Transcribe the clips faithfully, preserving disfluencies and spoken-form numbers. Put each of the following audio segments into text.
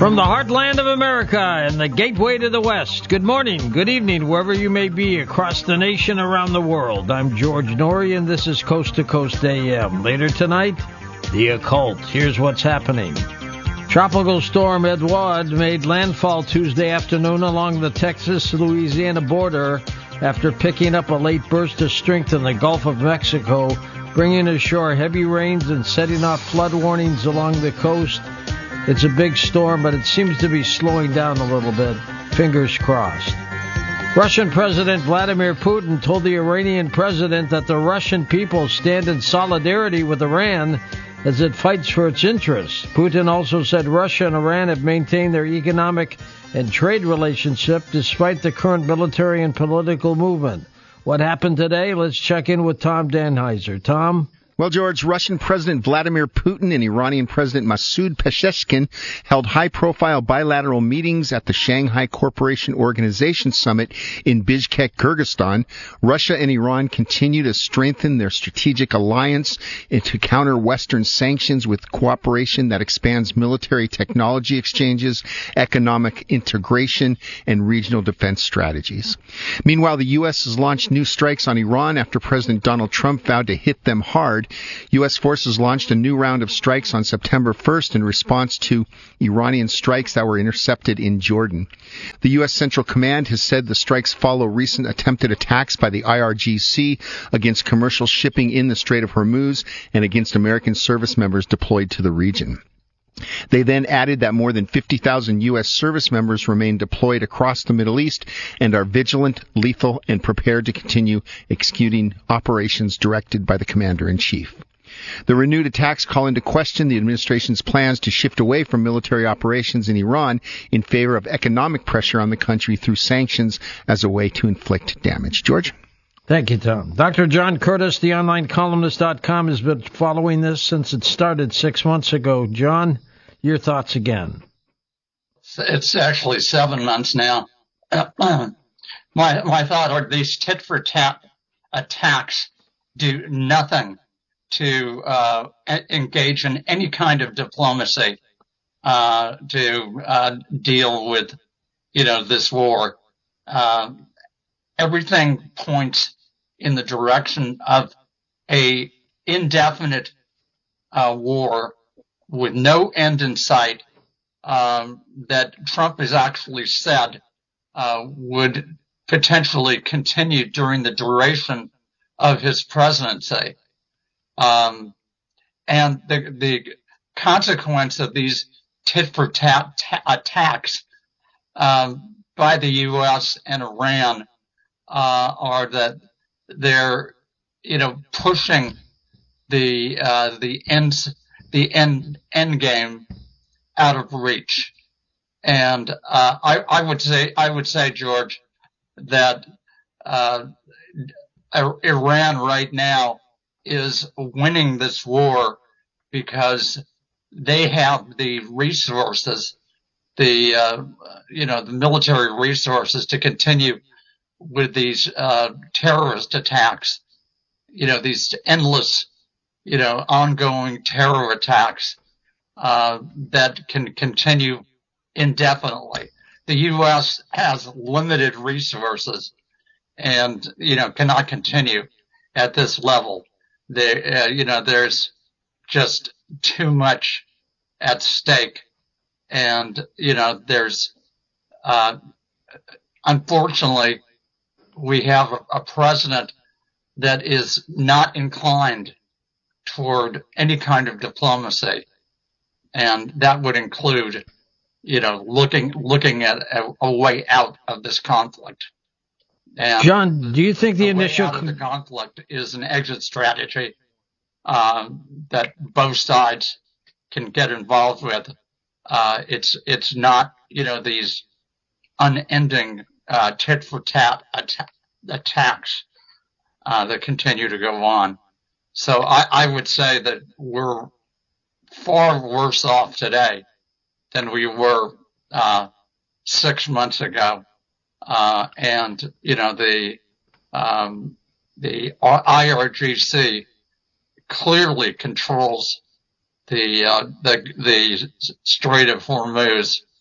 From the heartland of America and the gateway to the West, good morning, good evening, wherever you may be across the nation, around the world. I'm George Norrie, and this is Coast to Coast A M. Later tonight, the occult. Here's what's happening. Tropical storm Edouard made landfall Tuesday afternoon along the Texas-Louisiana border after picking up a late burst of strength in the Gulf of Mexico, bringing ashore heavy rains and setting off flood warnings along the coast. It's a big storm, but it seems to be slowing down a little bit. Fingers crossed. Russian President Vladimir Putin told the Iranian president that the Russian people stand in solidarity with Iran as it fights for its interests. Putin also said Russia and Iran have maintained their economic and trade relationship despite the current military and political movement. What happened today? Let's check in with Tom Danheiser. Tom? Well, George, Russian President Vladimir Putin and Iranian President Masoud Pezeshkian held high-profile bilateral meetings at the Shanghai Cooperation Organization Summit in Bishkek, Kyrgyzstan. Russia and Iran continue to strengthen their strategic alliance and to counter Western sanctions with cooperation that expands military technology exchanges, economic integration, and regional defense strategies. Meanwhile, the U S has launched new strikes on Iran after President Donald Trump vowed to hit them hard. U S forces launched a new round of strikes on September first in response to Iranian strikes that were intercepted in Jordan. The U S Central Command has said the strikes follow recent attempted attacks by the I R G C against commercial shipping in the Strait of Hormuz and against American service members deployed to the region. They then added that more than fifty thousand U S service members remain deployed across the Middle East and are vigilant, lethal, and prepared to continue executing operations directed by the Commander-in-Chief. The renewed attacks call into question the administration's plans to shift away from military operations in Iran in favor of economic pressure on the country through sanctions as a way to inflict damage. George? Thank you, Tom. Doctor John Curtis, the online columnist dot com, has been following this since it started six months ago. John, your thoughts again. It's actually seven months now. my my thought are these tit-for-tat attacks do nothing to uh, engage in any kind of diplomacy uh, to uh, deal with, you know, this war. Uh, everything points in the direction of a indefinite uh, war with no end in sight, um, that Trump has actually said uh, would potentially continue during the duration of his presidency. Um, and the, the consequence of these tit-for-tat ta- attacks um, by the U S and Iran uh, are that they're, you know, pushing the uh, the ends the end end game out of reach. And uh, I, I would say I would say, George, that uh, Iran right now is winning this war because they have the resources, the uh, you know the military resources to continue with these uh, terrorist attacks, you know, these endless, you know, ongoing terror attacks uh, that can continue indefinitely. The U S has limited resources and, you know, cannot continue at this level. There, uh, you know, there's just too much at stake. And, you know, there's, uh, unfortunately, we have a, a president that is not inclined toward any kind of diplomacy. And that would include, you know, looking, looking at a, a way out of this conflict. And John, do you think the, the initial way out of the conflict is an exit strategy, um, that both sides can get involved with? Uh, it's, it's not, you know, these unending, uh, tit for tat atta- attacks, uh, that continue to go on. So I, I would say that we're far worse off today than we were, uh, six months ago. Uh, and, you know, the, um, the I R G C clearly controls the, uh, the, the Strait of Hormuz.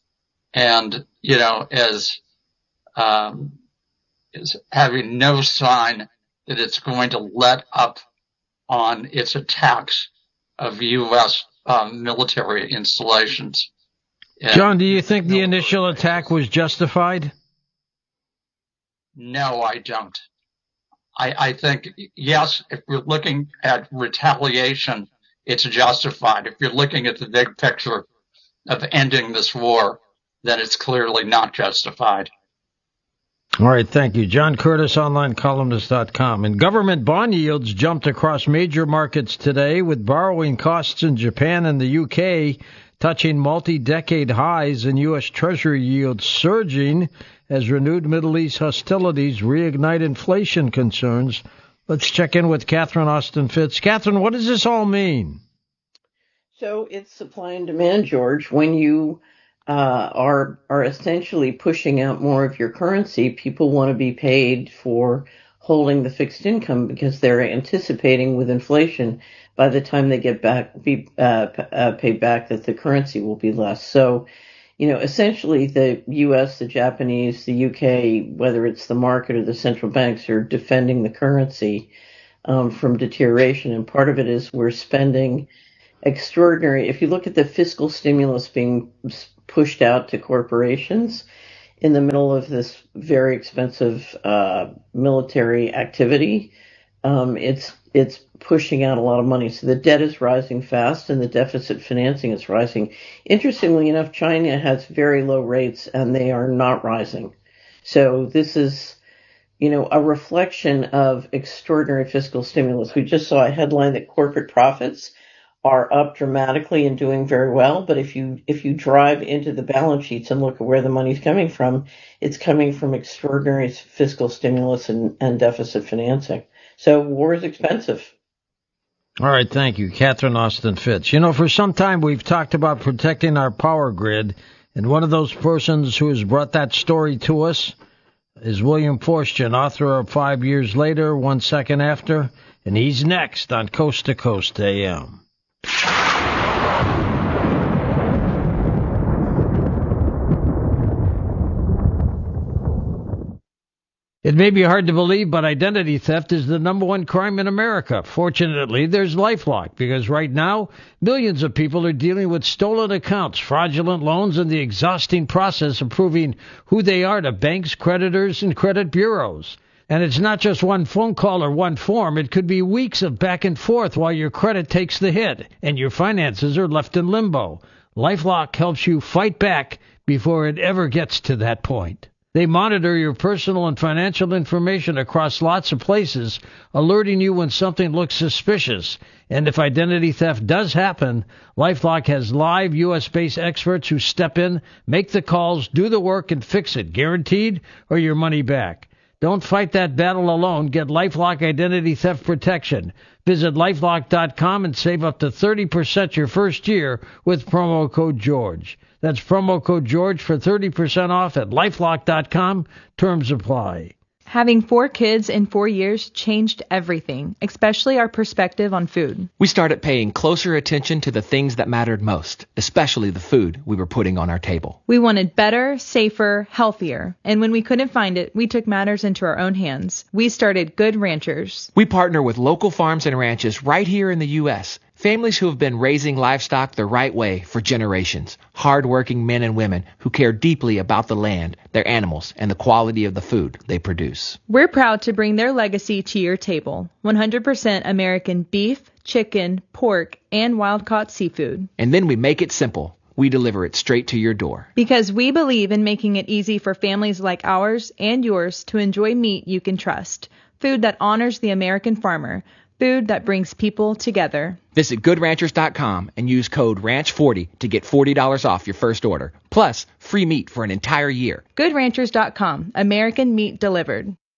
and, you know, as, um, is having no sign that it's going to let up on its attacks of U S um, military installations. And John, do you think the initial attack was justified? No, I don't. I, I think, yes, if we're looking at retaliation, it's justified. If you're looking at the big picture of ending this war, then it's clearly not justified. All right, thank you. John Curtis, online columnist dot com. And government bond yields jumped across major markets today, with borrowing costs in Japan and the U K touching multi-decade highs and U S. Treasury yields surging as renewed Middle East hostilities reignite inflation concerns. Let's check in with Catherine Austin Fitts. Catherine, what does this all mean? So it's supply and demand, George. When you uh, are are essentially pushing out more of your currency, people want to be paid for holding the fixed income because they're anticipating with inflation by the time they get back be uh, uh, paid back that the currency will be less. So, you know, essentially the U S, the Japanese, the U K, whether it's the market or the central banks, are defending the currency um, from deterioration. And part of it is we're spending extraordinary. If you look at the fiscal stimulus being pushed out to corporations in the middle of this very expensive uh, military activity, um, it's it's pushing out a lot of money. So the debt is rising fast and the deficit financing is rising. Interestingly enough, China has very low rates and they are not rising. So this is, you know, a reflection of extraordinary fiscal stimulus. We just saw a headline that corporate profits are up dramatically and doing very well. But if you if you drive into the balance sheets and look at where the money's coming from, it's coming from extraordinary fiscal stimulus and, and deficit financing. So war is expensive. All right, thank you. Catherine Austin Fitts. You know, for some time we've talked about protecting our power grid, and one of those persons who has brought that story to us is William Forstchen, author of Five Years Later, One Second After, and he's next on Coast to Coast A M. It may be hard to believe, but identity theft is the number one crime in America. Fortunately, there's LifeLock, because right now, millions of people are dealing with stolen accounts, fraudulent loans, and the exhausting process of proving who they are to banks, creditors, and credit bureaus. And it's not just one phone call or one form. It could be weeks of back and forth while your credit takes the hit and your finances are left in limbo. LifeLock helps you fight back before it ever gets to that point. They monitor your personal and financial information across lots of places, alerting you when something looks suspicious. And if identity theft does happen, LifeLock has live U S-based experts who step in, make the calls, do the work, and fix it, guaranteed, or your money back. Don't fight that battle alone. Get LifeLock Identity Theft Protection. Visit LifeLock dot com and save up to thirty percent your first year with promo code George. That's promo code George for thirty percent off at LifeLock dot com. Terms apply. Having four kids in four years changed everything, especially our perspective on food. We started paying closer attention to the things that mattered most, especially the food we were putting on our table. We wanted better, safer, healthier. And when we couldn't find it, we took matters into our own hands. We started Good Ranchers. We partner with local farms and ranches right here in the U S Families who have been raising livestock the right way for generations. Hard-working men and women who care deeply about the land, their animals, and the quality of the food they produce. We're proud to bring their legacy to your table. one hundred percent American beef, chicken, pork, and wild-caught seafood. And then we make it simple. We deliver it straight to your door. Because we believe in making it easy for families like ours and yours to enjoy meat you can trust. Food that honors the American farmer. Food that brings people together. Visit good ranchers dot com and use code ranch forty to get forty dollars off your first order. Plus, free meat for an entire year. good ranchers dot com. American meat delivered.